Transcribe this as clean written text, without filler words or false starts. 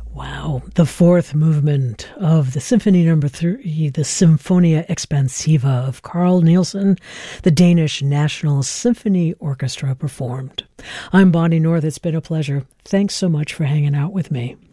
Wow. The fourth movement of the Symphony Number 3, the Symphonia Expansiva of Carl Nielsen, the Danish National Symphony Orchestra performed. I'm Bonnie North. It's been a pleasure. Thanks so much for hanging out with me.